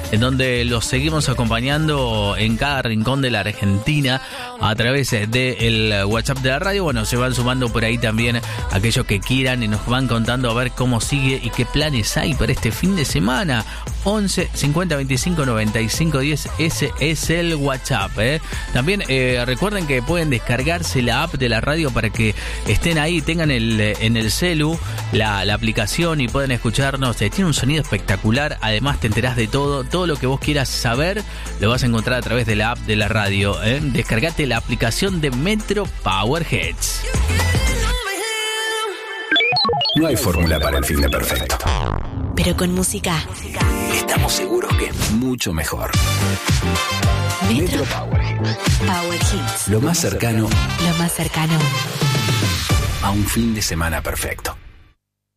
en donde los seguimos acompañando en cada rincón de la Argentina a través del WhatsApp de la radio. Bueno, se van sumando por ahí también aquellos que quieran y nos van contando a ver cómo sigue y qué planes hay para este fin de semana. 11 50 25 95 10, ese es el WhatsApp. También recuerden que pueden descargarse la app de la radio para que estén ahí, tengan en el celu la aplicación y pueden escucharnos. Tiene un sonido espectacular, además te enterás de todo lo que vos quieras saber lo vas a encontrar a través de la app de la radio. Descargate la aplicación de Metro Powerheads. No hay fórmula para el fin de perfecto, pero con música estamos seguros que es mucho mejor. Metro Powerheads. Power Hits. Lo más cercano a un fin de semana perfecto.